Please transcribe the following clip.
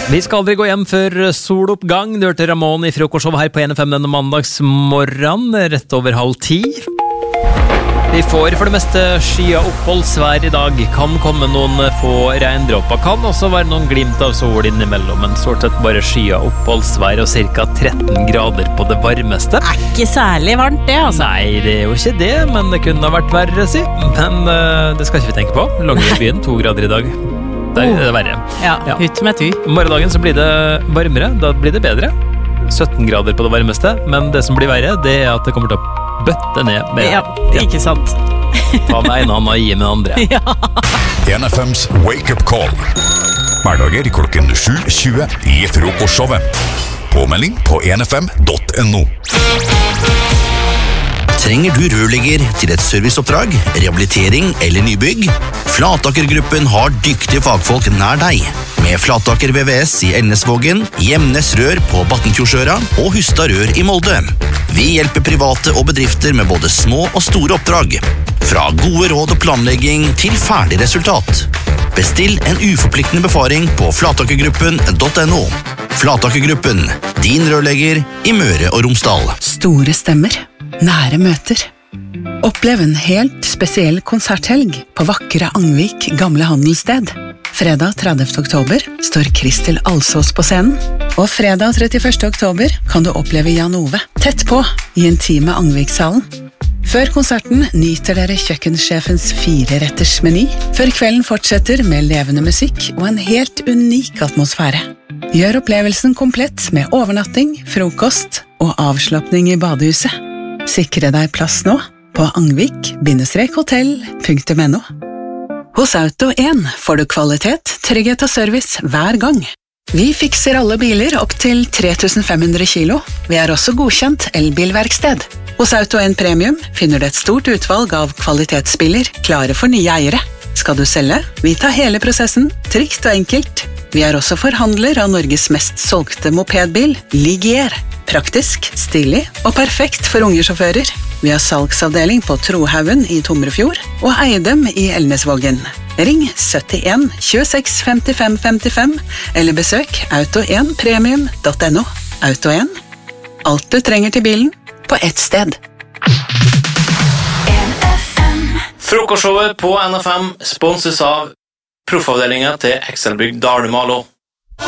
Vi skal aldri gå hjem før soloppgang. Du hørte Ramón I frokostshowet her på 1FM denne mandagsmorgen, rett over 9:30. Vi får for det meste skya oppholdsvær I dag. Kan komme noen få regndråper. Kan også være noen glimt av sol innimellom, men stort sett bare skya oppholdsvær og ca. 13 grader på det varmeste. Ikke særlig varmt det, altså. Nei, det jo ikke det, men det kunne ha vært verre, si. Men det skal ikke vi tenke på. Longyearbyen, 2 grader I dag. Det verre. Ja, ut med tu. Morgendagen så blir det varmere, da blir det bedre. 17 grader på det varmeste, men det som blir verre, det at det kommer til å bøtte ned med... Ja, ikke sant. Ta med en hånd og gi med den andre. Ja. 1FMs Wake Up Call. Hverdager klokken 7:20 I frokostshowet. Påmelding på 1fm.no. Trenger du rørlegger til et serviceoppdrag, rehabilitering eller nybygg? Flatakergruppen har dyktige fagfolk nær deg. Med Flataker VVS I Elnesvågen, Gjemnes Rør på Battenfjordsøra og Hustad Rør I Molde. Vi hjelper private og bedrifter med både små og store oppdrag. Fra gode råd og planlegging til ferdig resultat. Bestill en uforpliktende befaring på flatakergruppen.no. Flatakergruppen, din rørlegger I Møre og Romsdal. Store stemmer, nære møter. Opplev en helt spesiell konserthelg på vakre Angvik gamle handelssted. Fredag 30. oktober står Kristel Alsås på scenen, og fredag 31. oktober kan du oppleve Jan Ove tett på I intime Angvikshallen. Før konserten nyter dere kjøkkensjefens 4-retters meny, før kvelden fortsetter med levende musikk og en helt unik atmosfære. Gjør opplevelsen komplett med overnatting, frokost og avslappning I badehuset. Sikre deg plass nå på angvik-hotell.no. Hos Auto 1 får du kvalitet, trygghet og service hver gang. Vi fikser alle biler opp til 3500 kilo. Vi også godkjent elbilverksted. Hos Auto 1 Premium finner du et stort utvalg av kvalitetsbiler klare for nye eiere. Skal du selge? Vi tar hele prosessen, trygt og enkelt. Vi også forhandler av Norges mest solgte mopedbil, Ligier. Praktisk, stilig og perfekt for unge sjåfører. Vi har salgsavdeling på Trohaugen I Tomrefjord og Eidem I Elnesvågen. Ring 71 26 55 55 eller besøk auto1premium.no. Auto 1. Alt du trenger til bilen på ett sted. Frokostshowet på NFM sponses av proffavdelingen til Excelbygg Dalumalo.